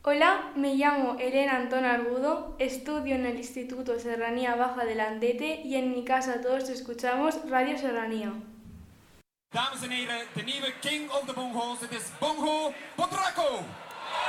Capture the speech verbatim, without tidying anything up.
Hola, me llamo Elena Antón Argudo, estudio en el Instituto Serranía Baja de Landete y en mi casa todos escuchamos Radio Serranía. Dames en heren, de nieuwe King of the Bongos, het is Bongo Potraco.